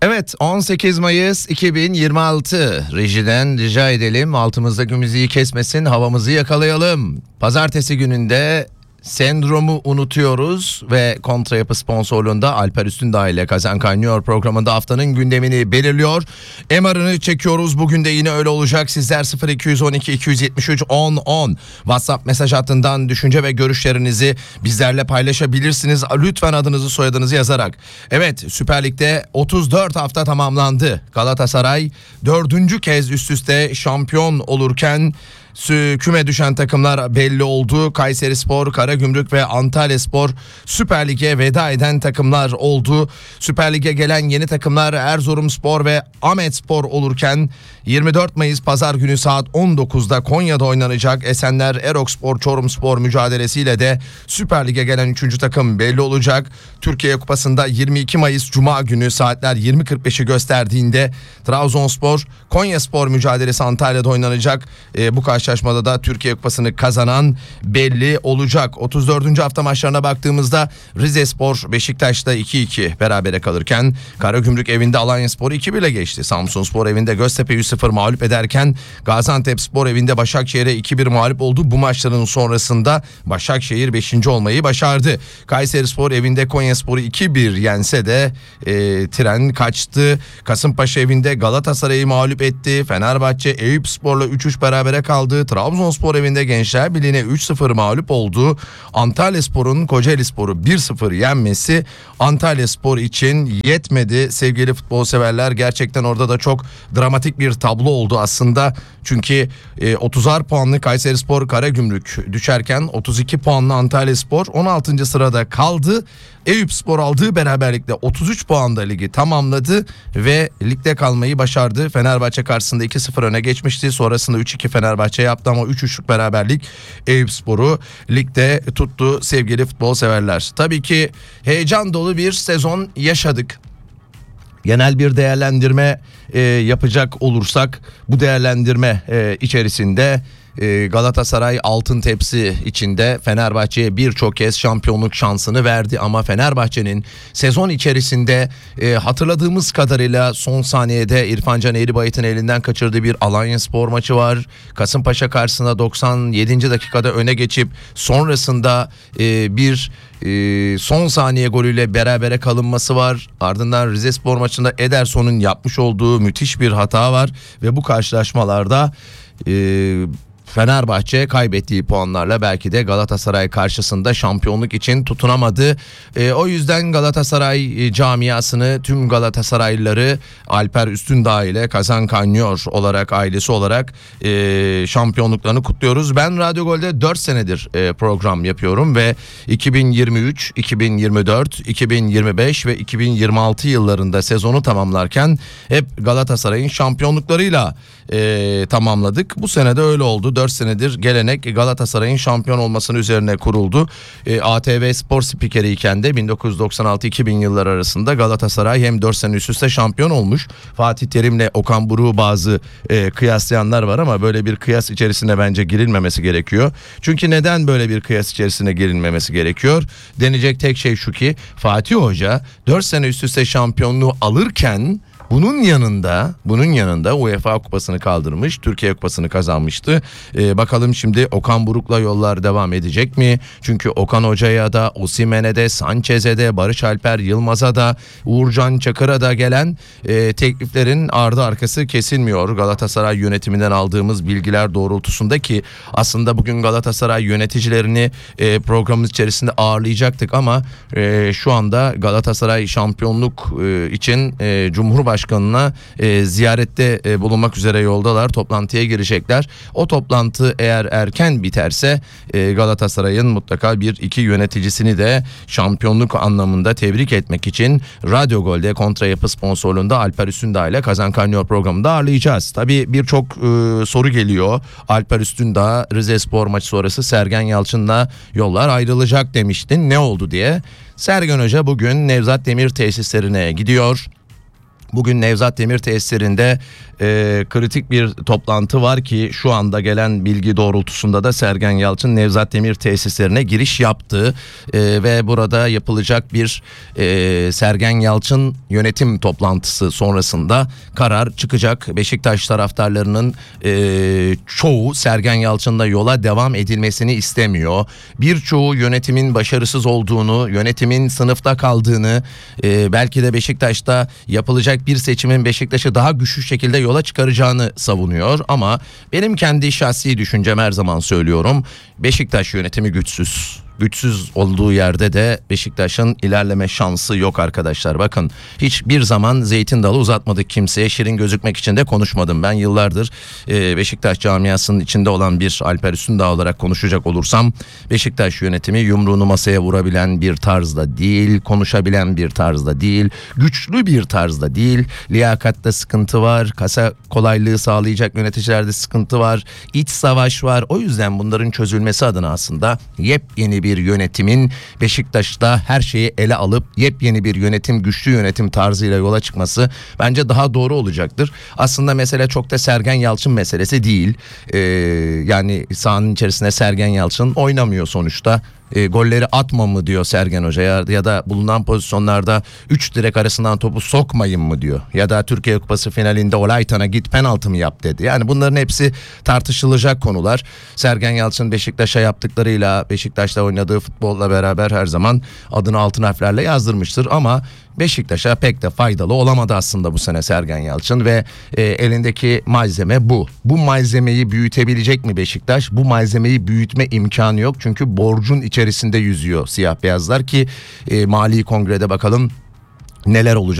Evet, 18 Mayıs 2026. Rejiden rica edelim, altımızdaki müziği kesmesin, havamızı yakalayalım. Pazartesi gününde Sendromu unutuyoruz ve Kontra Yapı sponsorluğunda Alper Üstündağ ile Kazan Kaynıyor programında haftanın gündemini belirliyor. MR'ını çekiyoruz. Bugün de yine öyle olacak. Sizler 0212 273 10 10 WhatsApp mesaj hattından düşünce ve görüşlerinizi bizlerle paylaşabilirsiniz. Lütfen adınızı, soyadınızı yazarak. Evet, Süper Lig'de 34 hafta tamamlandı. Galatasaray 4. kez üst üste şampiyon olurken küme düşen takımlar belli oldu. Kayserispor, Karagümrük ve Antalyaspor Süper Lig'e veda eden takımlar oldu. Süper Lig'e gelen yeni takımlar Erzurumspor ve Ahmetspor olurken 24 Mayıs Pazar günü saat 19'da Konya'da oynanacak Esenler Erokspor Çorumspor mücadelesiyle de Süper Lig'e gelen 3. takım belli olacak. Türkiye Kupası'nda 22 Mayıs Cuma günü saatler 20.45'i gösterdiğinde Trabzonspor Konyaspor mücadelesi Antalya'da oynanacak. Bu karşılaşmada da Türkiye Kupası'nı kazanan belli olacak. 34. hafta maçlarına baktığımızda Rizespor Beşiktaş'ta 2-2 berabere kalırken Karagümrük evinde Alanyaspor'u 2-1'le geçti. Samsunspor evinde Göztepe'yi 3-0 mağlup ederken Gaziantepspor evinde Başakşehir'e 2-1 mağlup oldu. Bu maçların sonrasında Başakşehir 5. olmayı başardı. Kayserispor evinde Konyaspor'u 2-1 yense de tren kaçtı. Kasımpaşa evinde Galatasaray'ı mağlup etti. Fenerbahçe Eyüpspor'la 3-3 berabere kaldı. Trabzonspor evinde Gençler Birliği'ne 3-0 mağlup oldu. Antalyaspor'un Kocaelispor'u 1-0 yenmesi Antalyaspor için yetmedi. Sevgili futbol severler, gerçekten orada da çok dramatik bir tablo oldu aslında. Çünkü 30'ar puanlı Kayserispor Karagümrük düşerken 32 puanlı Antalyaspor 16. sırada kaldı. Eyüpspor aldığı beraberlikle 33 puanla ligi tamamladı ve ligde kalmayı başardı. Fenerbahçe karşısında 2-0 öne geçmişti. Sonrasında 3-2 Fenerbahçe yaptı ama 3-3'lük beraberlik Eyüpspor'u ligde tuttu sevgili futbol severler. Tabii ki heyecan dolu bir sezon yaşadık. Genel bir değerlendirme yapacak olursak bu değerlendirme içerisinde Galatasaray altın tepsi içinde Fenerbahçe'ye birçok kez şampiyonluk şansını verdi ama Fenerbahçe'nin sezon içerisinde hatırladığımız kadarıyla son saniyede İrfan Can Eğribayit'in elinden kaçırdığı bir Alanyaspor maçı var. Kasımpaşa karşısında 97. dakikada öne geçip sonrasında bir son saniye golüyle berabere kalınması var. Ardından Rizespor maçında Ederson'un yapmış olduğu müthiş bir hata var ve bu karşılaşmalarda Fenerbahçe kaybettiği puanlarla belki de Galatasaray karşısında şampiyonluk için tutunamadı. O yüzden Galatasaray camiasını, tüm Galatasaraylıları Alper Üstündağ ile Kazan Kaynıyor olarak, ailesi olarak şampiyonluklarını kutluyoruz. Ben Radyo Gol'de 4 senedir program yapıyorum ve 2023, 2024, 2025 ve 2026 yıllarında sezonu tamamlarken hep Galatasaray'ın şampiyonluklarıyla tamamladık. Bu sene de öyle oldu. 4 senedir gelenek Galatasaray'ın şampiyon olmasının üzerine kuruldu. ATV Spor spikeriyken de 1996-2000 yılları arasında Galatasaray hem 4 sene üst üste şampiyon olmuş. Fatih Terim'le Okan Buruk'u bazı kıyaslayanlar var ama böyle bir kıyas içerisine bence girilmemesi gerekiyor. Çünkü neden böyle bir kıyas içerisine girilmemesi gerekiyor? Denecek tek şey şu ki Fatih Hoca 4 sene üst üste şampiyonluğu alırken bunun yanında UEFA Kupası'nı kaldırmış, Türkiye Kupası'nı kazanmıştı. Bakalım şimdi Okan Buruk'la yollar devam edecek mi? Çünkü Okan Hoca'ya da, Osimhen'e de, Sanchez'e de, Barış Alper Yılmaz'a da, Uğurcan Çakır'a da gelen tekliflerin ardı arkası kesilmiyor. Galatasaray yönetiminden aldığımız bilgiler doğrultusunda ki aslında bugün Galatasaray yöneticilerini programımız içerisinde ağırlayacaktık ama şu anda Galatasaray şampiyonluk için Cumhurbaşkanı'na ziyarette bulunmak üzere yoldalar. Toplantıya girecekler. O toplantı eğer erken biterse Galatasaray'ın mutlaka bir iki yöneticisini de şampiyonluk anlamında tebrik etmek için Radyo Gol'de Kontra Yapı sponsorluğunda Alper Üstündağ ile Kazan Kaynıyor programında ağırlayacağız. Tabii birçok soru geliyor. Alper Üstündağ Rizespor maçı sonrası Sergen Yalçın'la yollar ayrılacak demiştin. Ne oldu diye. Sergen Hoca bugün Nevzat Demir tesislerine gidiyor. Bugün Nevzat Demir tesislerinde kritik bir toplantı var ki şu anda gelen bilgi doğrultusunda da Sergen Yalçın Nevzat Demir tesislerine giriş yaptı ve burada yapılacak bir Sergen Yalçın yönetim toplantısı sonrasında karar çıkacak. Beşiktaş taraftarlarının çoğu Sergen Yalçın'la yola devam edilmesini istemiyor. Birçoğu yönetimin başarısız olduğunu, yönetimin sınıfta kaldığını, belki de Beşiktaş'ta yapılacak bir seçimin Beşiktaş'ı daha güçlü şekilde yola çıkaracağını savunuyor. Ama benim kendi şahsi düşüncem, her zaman söylüyorum, Beşiktaş yönetimi güçsüz. Güçsüz olduğu yerde de Beşiktaş'ın ilerleme şansı yok arkadaşlar. Bakın, hiçbir zaman zeytin dalı uzatmadık kimseye. Şirin gözükmek için de konuşmadım. Ben yıllardır Beşiktaş camiasının içinde olan bir Alper Üstündağ olarak konuşacak olursam, Beşiktaş yönetimi yumruğunu masaya vurabilen bir tarzda değil, konuşabilen bir tarzda değil, güçlü bir tarzda değil. Liyakatta sıkıntı var, kasa kolaylığı sağlayacak yöneticilerde sıkıntı var, iç savaş var. O yüzden bunların çözülmesi adına aslında yepyeni bir yönetimin Beşiktaş'ta her şeyi ele alıp yepyeni bir yönetim, güçlü yönetim tarzıyla yola çıkması bence daha doğru olacaktır. Aslında mesele çok da Sergen Yalçın meselesi değil. Yani sahanın içerisinde Sergen Yalçın oynamıyor sonuçta. Golleri atma mı diyor Sergen Hoca, ya da bulunan pozisyonlarda 3 direk arasından topu sokmayın mı diyor. Ya da Türkiye Kupası finalinde Olaytan'a git penaltı mı yap dedi. Yani bunların hepsi tartışılacak konular. Sergen Yalçın Beşiktaş'a yaptıklarıyla, Beşiktaş'ta oynadığı futbolla beraber her zaman adını altın harflerle yazdırmıştır. Ama Beşiktaş'a pek de faydalı olamadı aslında bu sene Sergen Yalçın ve elindeki malzeme bu. Bu malzemeyi büyütebilecek mi Beşiktaş? Bu malzemeyi büyütme imkanı yok. Çünkü borcun içerisinde yüzüyor siyah beyazlar ki Mali Kongre'de bakalım neler olacak.